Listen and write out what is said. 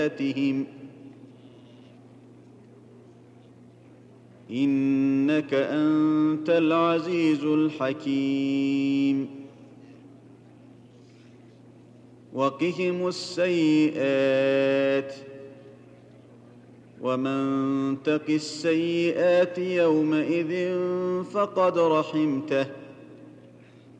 سيئاتهم إنك أنت العزيز الحكيم وقهم السيئات ومن تق السيئات يومئذ فقد رحمته